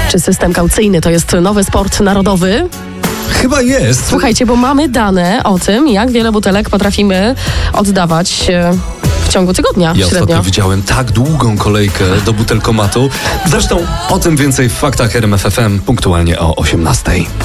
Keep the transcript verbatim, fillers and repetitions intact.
Czy system kaucyjny to jest nowy sport narodowy? Chyba jest. Słuchajcie, bo mamy dane o tym, jak wiele butelek potrafimy oddawać w ciągu tygodnia Ja średnio. ostatnio widziałem tak długą kolejkę do butelkomatu. Zresztą o tym więcej w faktach R M F F M punktualnie o osiemnastej.